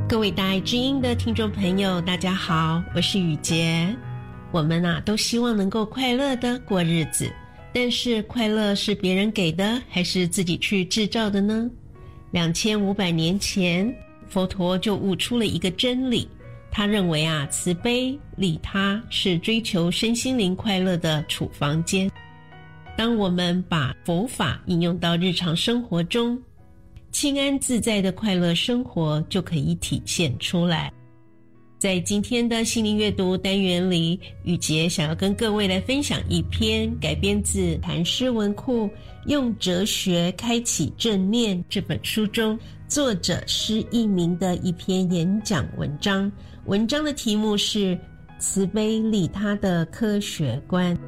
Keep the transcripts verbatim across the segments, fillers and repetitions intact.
各位大爱之音的听众朋友，大家好，我是雨洁。我们啊都希望能够快乐的过日子，但是快乐是别人给的还是自己去制造的呢？两千五百年前，佛陀就悟出了一个真理，他认为啊慈悲利他是追求身心灵快乐的处方笺。当我们把佛法应用到日常生活中，清安自在的快乐生活就可以体现出来。在今天的心灵阅读单元里，雨洁想要跟各位来分享一篇改编自谭诗文库《用哲学开启正念》这本书中作者施一鸣的一篇演讲文章。文章的题目是慈悲利他的科学观。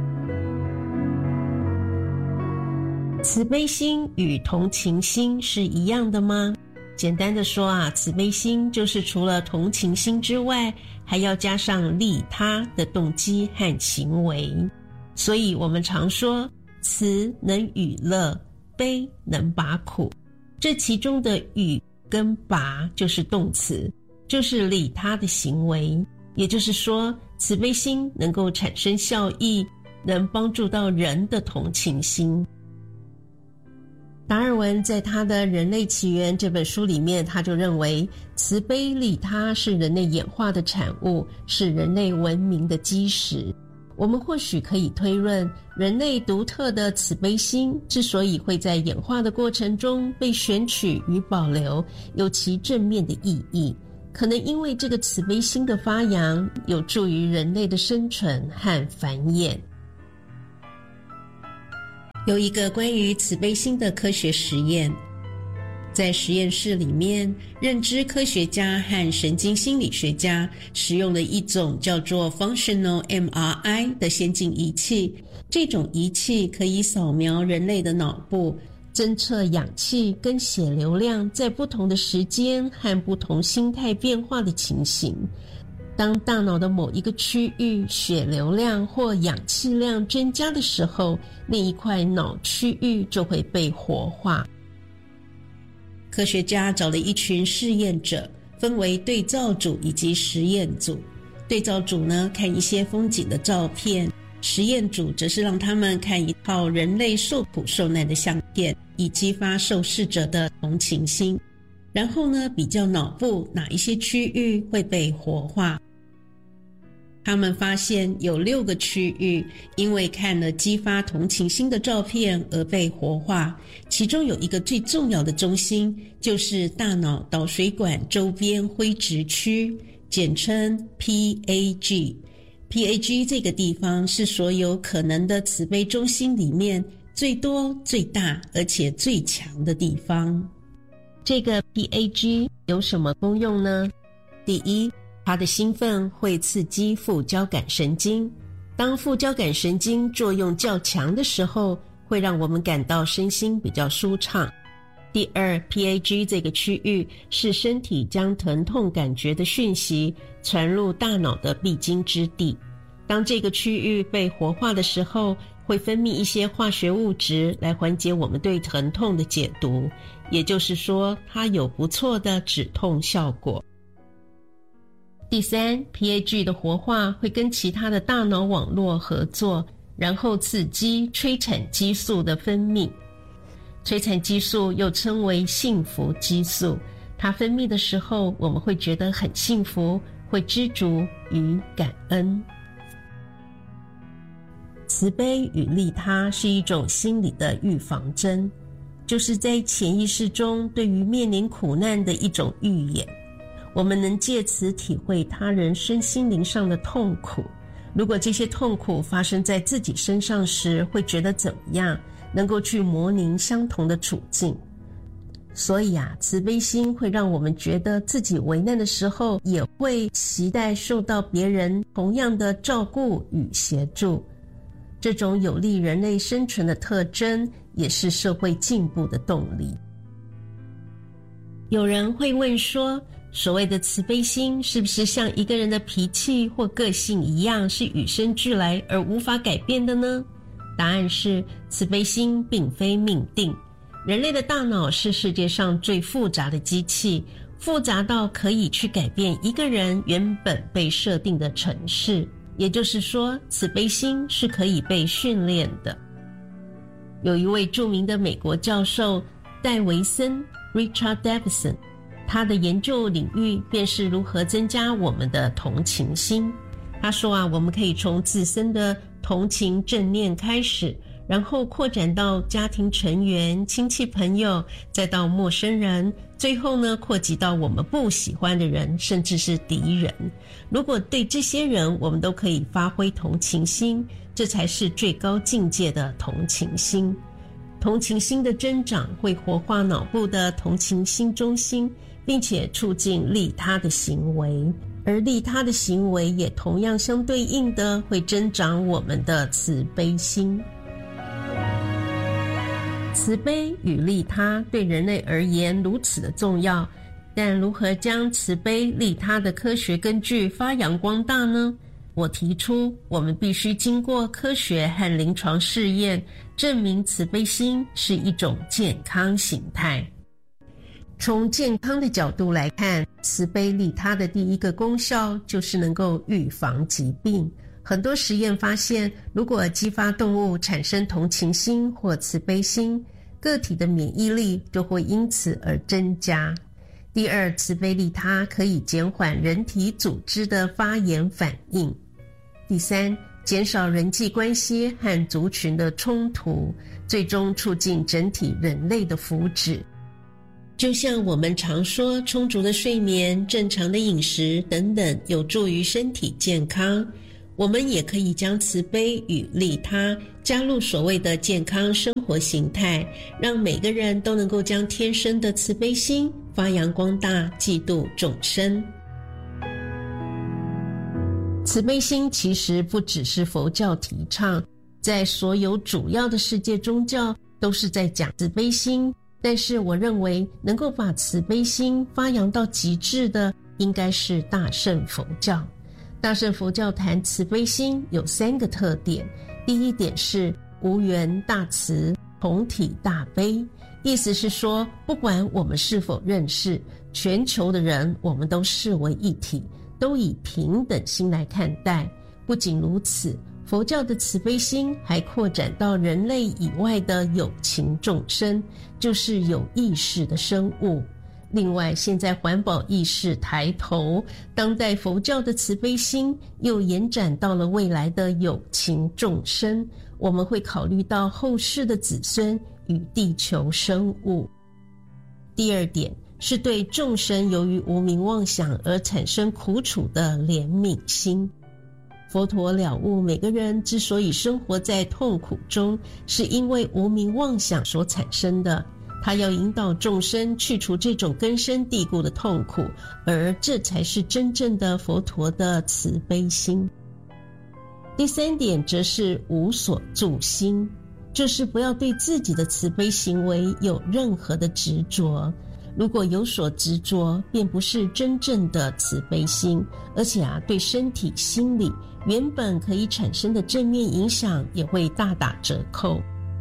慈悲心与同情心是一样的吗？简单的说啊，慈悲心就是除了同情心之外，还要加上利他的动机和行为。所以我们常说，慈能与乐，悲能拔苦。这其中的与跟拔就是动词，就是利他的行为。也就是说，慈悲心能够产生效益，能帮助到人的同情心。达尔文在他的《人类起源》这本书里面，他就认为慈悲利他是人类演化的产物，是人类文明的基石。我们或许可以推论，人类独特的慈悲心之所以会在演化的过程中被选取与保留，有其正面的意义，可能因为这个慈悲心的发扬有助于人类的生存和繁衍。有一个关于慈悲心的科学实验，在实验室里面，认知科学家和神经心理学家使用了一种叫做 Functional M R I 的先进仪器。这种仪器可以扫描人类的脑部，侦测氧气跟血流量在不同的时间和不同心态变化的情形。当大脑的某一个区域血流量或氧气量增加的时候，那一块脑区域就会被活化。科学家找了一群试验者，分为对照组以及实验组。对照组呢，看一些风景的照片，实验组则是让他们看一套人类受苦受难的相片，以激发受试者的同情心。然后呢，比较脑部哪一些区域会被活化。他们发现有六个区域因为看了激发同情心的照片而被活化，其中有一个最重要的中心，就是大脑导水管周边灰质区，简称 P A G。P A G 这个地方是所有可能的慈悲中心里面最多、最大而且最强的地方。这个 P A G 有什么功用呢？第一，它的兴奋会刺激副交感神经，当副交感神经作用较强的时候，会让我们感到身心比较舒畅。第二， P A G 这个区域是身体将疼痛感觉的讯息传入大脑的必经之地。当这个区域被活化的时候，会分泌一些化学物质来缓解我们对疼痛的解读，也就是说，它有不错的止痛效果。第三， P A G 的活化会跟其他的大脑网络合作，然后刺激催产激素的分泌。催产激素又称为幸福激素，它分泌的时候，我们会觉得很幸福，会知足与感恩。慈悲与利他是一种心理的预防针，就是在潜意识中对于面临苦难的一种预演。我们能借此体会他人身心灵上的痛苦，如果这些痛苦发生在自己身上时，会觉得怎么样？能够去模拟相同的处境。所以啊，慈悲心会让我们觉得自己为难的时候，也会期待受到别人同样的照顾与协助。这种有利人类生存的特征，也是社会进步的动力。有人会问说，所谓的慈悲心是不是像一个人的脾气或个性一样，是与生俱来而无法改变的呢？答案是，慈悲心并非命定。人类的大脑是世界上最复杂的机器， 复杂到可以去改变一个人原本被设定的程式，也就是说，慈悲心是可以被训练的。有一位著名的美国教授戴维森 Richard Davidson， 他的研究领域便是如何增加我们的同情心。他说啊，我们可以从自身的同情正念开始，然后扩展到家庭成员、亲戚朋友，再到陌生人，最后呢，扩及到我们不喜欢的人，甚至是敌人。如果对这些人我们都可以发挥同情心，这才是最高境界的同情心。同情心的增长会活化脑部的同情心中心，并且促进利他的行为，而利他的行为也同样相对应的会增长我们的慈悲心。慈悲与利他对人类而言如此的重要，但如何将慈悲利他的科学根据发扬光大呢？我提出，我们必须经过科学和临床试验，证明慈悲心是一种健康形态。从健康的角度来看，慈悲利他的第一个功效就是能够预防疾病。很多实验发现，如果激发动物产生同情心或慈悲心，个体的免疫力就会因此而增加。第二，慈悲利他可以减缓人体组织的发炎反应。第三，减少人际关系和族群的冲突，最终促进整体人类的福祉。就像我们常说，充足的睡眠、正常的饮食等等有助于身体健康，我们也可以将慈悲与利他加入所谓的健康生活形态，让每个人都能够将天生的慈悲心发扬光大，济度众生。慈悲心其实不只是佛教提倡，在所有主要的世界宗教都是在讲慈悲心，但是我认为能够把慈悲心发扬到极致的应该是大乘佛教。大乘佛教谈慈悲心有三个特点，第一点是无缘大慈，同体大悲，意思是说，不管我们是否认识，全球的人我们都视为一体，都以平等心来看待。不仅如此，佛教的慈悲心还扩展到人类以外的有情众生，就是有意识的生物。另外，现在环保意识抬头，当代佛教的慈悲心又延展到了未来的有情众生，我们会考虑到后世的子孙与地球生物。第二点是对众生由于无明妄想而产生苦楚的怜悯心。佛陀了悟，每个人之所以生活在痛苦中，是因为无明妄想所产生的。他要引导众生去除这种根深蒂固的痛苦，而这才是真正的佛陀的慈悲心。第三点则是无所住心，就是不要对自己的慈悲行为有任何的执着。如果有所执着，便不是真正的慈悲心，而且啊，对身体、心理原本可以产生的正面影响也会大打折扣。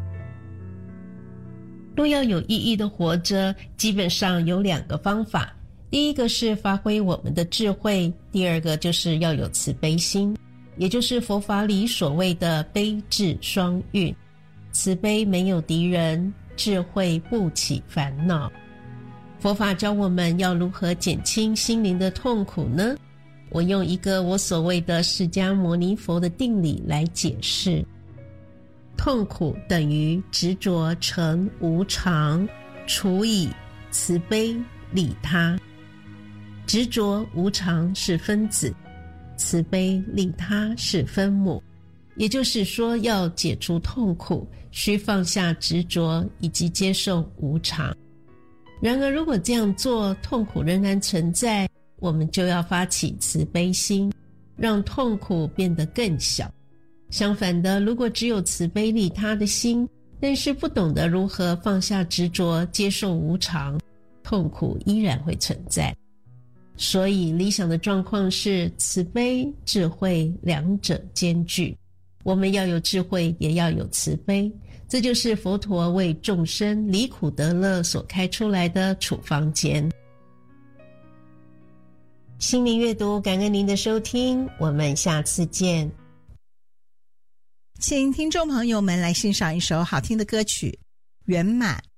若要有意义的活着，基本上有两个方法，第一个是发挥我们的智慧，第二个就是要有慈悲心，也就是佛法里所谓的悲智双运。慈悲没有敌人，智慧不起烦恼。佛法教我们要如何减轻心灵的痛苦呢？我用一个我所谓的释迦牟尼佛的定理来解释。痛苦等于执着成无常，除以慈悲利他。执着无常是分子，慈悲利他是分母。也就是说，要解除痛苦，需放下执着以及接受无常。然而如果这样做，痛苦仍然存在，我们就要发起慈悲心，让痛苦变得更小。相反的，如果只有慈悲利他的心，但是不懂得如何放下执着，接受无常，痛苦依然会存在。所以理想的状况是慈悲、智慧两者兼具。我们要有智慧，也要有慈悲，这就是佛陀为众生离苦得乐所开出来的处方笺。 心灵阅读，感恩您的收听，我们下次见。 请听众朋友们来欣赏一首好听的歌曲《圆满》。